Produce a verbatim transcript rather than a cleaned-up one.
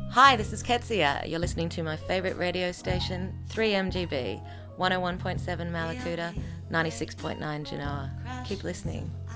Hi, this is Ketsia. You're listening to my favourite radio station, three M G B, one oh one point seven Malakuta, ninety-six point nine Genoa. Keep listening.